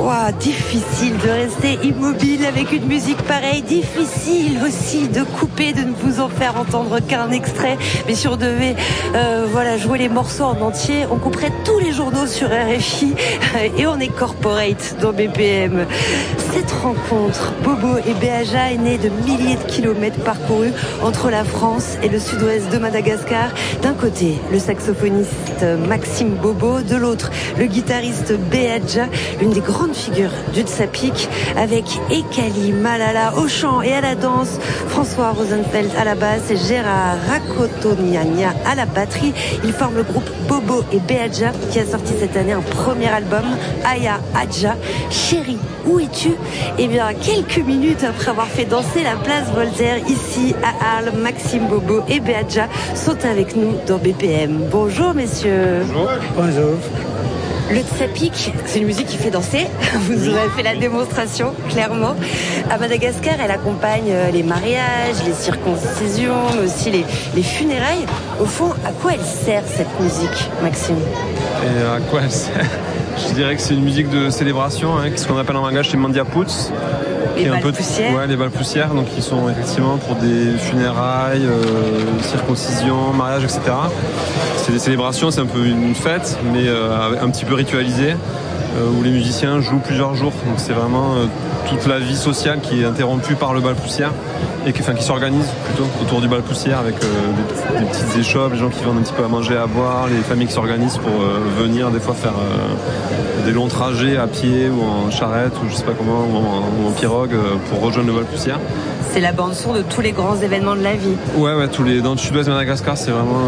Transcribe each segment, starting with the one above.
Ouah, difficile de rester immobile avec une musique pareille, difficile aussi de couper, de ne vous en faire entendre qu'un extrait. Mais si on devait jouer les morceaux en entier, on couperait tous les journaux sur RFI et on est corporate dans BPM. Cette rencontre, Bobo et Beaja, est née de milliers de kilomètres parcourus entre la France et le sud-ouest de Madagascar. D'un côté, le saxophoniste Maxime Bobo, de l'autre, le guitariste Beaja, l'une des grandes figures du Tsapik, avec Ekali Malala au chant et à la danse, François Rosenfeld à la basse et Gérard Rakotoniania à la batterie. Ils forment le groupe Bobo et Beaja qui a sorti cette année un premier album, Aya Adja. Chérie, où es-tu? Eh bien, quelques minutes après avoir fait danser la place Voltaire ici à Arles, Maxime Bobo et Beaja sont avec nous dans BPM. Bonjour messieurs. Bonjour. Bonjour. Le Tsapik, c'est une musique qui fait danser. Vous nous avez fait la démonstration, clairement. À Madagascar, elle accompagne les mariages, les circoncisions, mais aussi les funérailles. Au fond, à quoi elle sert cette musique, Maxime? Et à quoi elle sert? Je dirais que c'est une musique de célébration, ce qu'on appelle en langage les mandiaputs. Les balles poussières. Ouais, les balles poussières, donc qui sont effectivement pour des funérailles, circoncisions, mariages, etc. C'est des célébrations, c'est un peu une fête, mais un petit peu ritualisée, où les musiciens jouent plusieurs jours. Donc c'est vraiment toute la vie sociale qui est interrompue par le bal poussière et qui s'organise plutôt autour du bal poussière avec des petites échoppes, les gens qui vendent un petit peu à manger, à boire, les familles qui s'organisent pour venir des fois faire des longs trajets à pied ou en charrette ou je sais pas comment ou en pirogue pour rejoindre le bal poussière. C'est la bande son de tous les grands événements de la vie. Ouais, dans le sud-ouest de Madagascar, c'est vraiment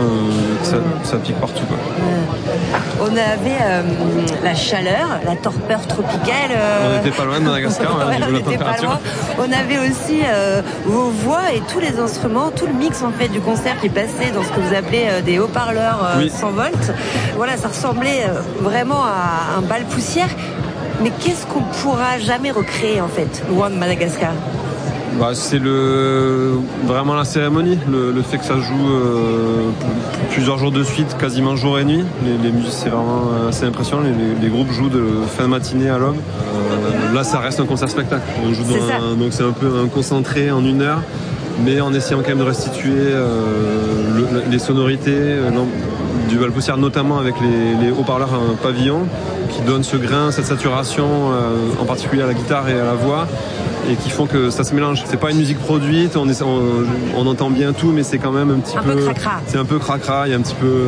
ça pique partout, quoi. On avait la chaleur, la torpeur tropicale. On n'était pas loin de Madagascar, au niveau de la température. On avait aussi vos voix et tous les instruments, tout le mix en fait du concert qui passait dans ce que vous appelez des haut-parleurs 100 volts. Voilà, ça ressemblait vraiment à un bal poussière. Mais qu'est-ce qu'on pourra jamais recréer en fait, loin de Madagascar? C'est vraiment la cérémonie, le fait que ça joue plusieurs jours de suite, quasiment jour et nuit. Les musiques, c'est vraiment assez impressionnant. Les groupes jouent de fin de matinée à l'aube. Là, ça reste un concert-spectacle. On joue donc c'est un peu un concentré en 1 heure, mais en essayant quand même de restituer les sonorités du bal poussière, notamment avec les haut-parleurs à un pavillon, qui donnent ce grain, cette saturation, en particulier à la guitare et à la voix, et qui font que ça se mélange. C'est pas une musique produite, on entend bien tout, mais c'est quand même un petit peu cracra. C'est un peu cracra, il y a un petit peu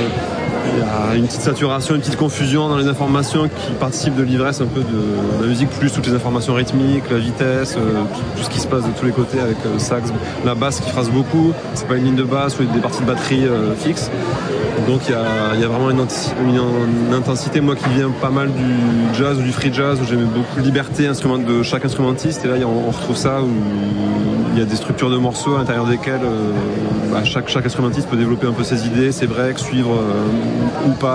il y a une petite saturation, une petite confusion dans les informations qui participent de l'ivresse un peu de la musique, plus toutes les informations rythmiques, la vitesse, tout ce qui se passe de tous les côtés avec le sax, la basse qui phrase beaucoup, c'est pas une ligne de basse ou des parties de batterie fixes. Donc il y a vraiment une intensité, moi qui viens pas mal du jazz ou du free jazz, où j'aimais beaucoup la liberté de chaque instrumentiste, et là on retrouve ça où il y a des structures de morceaux à l'intérieur desquelles chaque instrumentiste peut développer un peu ses idées, ses breaks, suivre ou pas